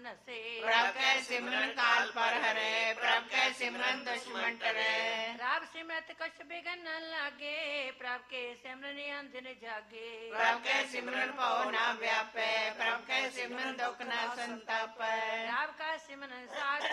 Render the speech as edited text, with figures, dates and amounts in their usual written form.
नसे। प्रभ कै सिमरन काल पर हरे, प्रभ कै सिमरन दुश्मन टरे। प्रभ सिमरत कछ बिघन न लागे, प्रभ के सिमरन अंधन जागे। प्रभ कै सिमरन पौ ना व्यापे, प्रभ कै सिमरन दुख न संतापै। प्रभ का सिमरन सागर